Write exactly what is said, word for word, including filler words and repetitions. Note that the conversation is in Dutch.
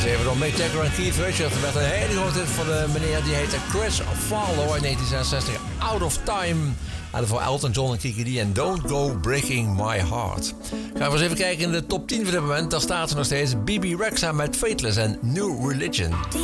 Even door Mick Jagger en Keith Richards. Er werd een hele grote hit van de meneer die heette Chris Farlow in negentien zesenzestig. Out of Time. En voor Elton John en Kiki D en Don't Go Breaking My Heart. Gaan we eens even kijken in de top tien van dit moment. Daar staat ze nog steeds. B B Rexha met Fateless en New Religion.